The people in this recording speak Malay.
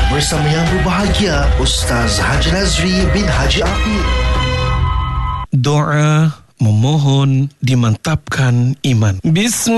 bersama yang berbahagia Ustaz Haji Nazri bin Haji Aqil. Doa memohon dimantapkan iman. Bismillah.